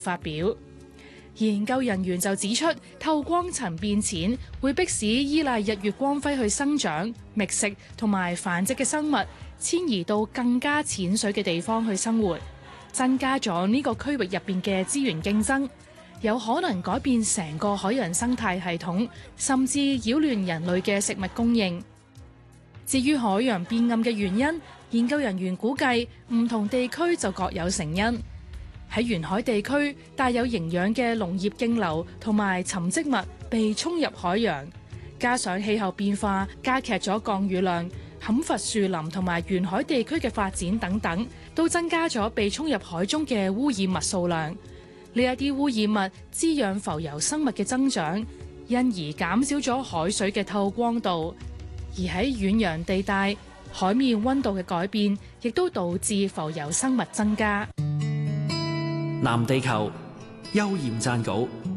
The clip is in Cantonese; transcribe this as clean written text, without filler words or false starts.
發表。研究人員就指出，透光層變淺會迫使依賴日月光輝去生長、覓食同埋繁殖嘅生物遷移到更加淺水嘅地方去生活，增加咗呢個區域入邊嘅資源競爭，有可能改變成個海洋生態系統，甚至擾亂人類嘅食物供應。至於海洋變暗嘅原因，研究人員估計唔同地區就各有成因。喺沿海地區，帶有營養嘅農業徑流同埋沉積物被沖入海洋，加上氣候變化加劇咗降雨量、砍伐樹林同埋沿海地區嘅發展等等，都增加咗被沖入海中嘅污染物數量。呢一啲污染物滋養浮游生物嘅增長，因而減少咗海水嘅透光度。而喺遠洋地帶，海面溫度嘅改變，亦都導致浮游生物增加。 藍地球，邱焱撰稿。